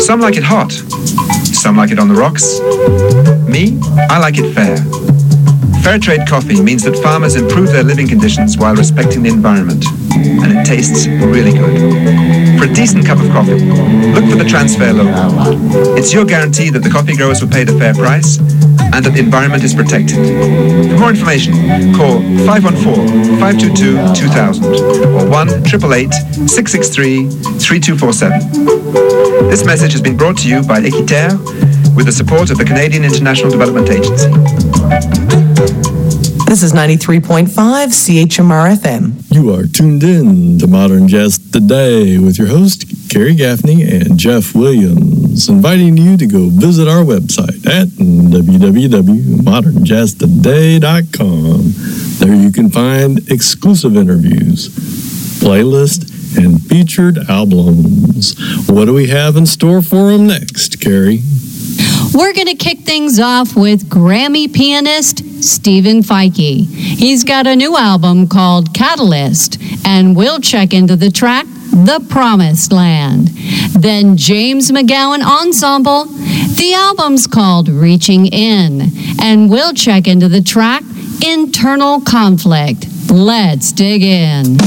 Some like it hot. Some like it on the rocks. Me, I like it fair. Fair trade coffee means that farmers improve their living conditions while respecting the environment. And it tastes really good. For a decent cup of coffee, look for the Transfair logo. It's your guarantee that the coffee growers were paid a fair price and that the environment is protected. For more information, call 514-522-2000 or 1-888-663-3247. This message has been brought to you by Équiterre with the support of the Canadian International Development Agency. This is 93.5 CHMR FM. You are tuned in to Modern Jazz Today with your host, Kerry Gaffney and Jeff Williams, inviting you to go visit our website at www.modernjazztoday.com. There you can find exclusive interviews, playlists, and featured albums. What do we have in store for them next, Kerry? We're going to kick things off with Grammy pianist Stephen Feige. He's got a new album called Catalyst, and we'll check into the track The Promised Land. Then James McGowan Ensemble. The album's called Reaching In, and we'll check into the track Internal Conflict. Let's dig in.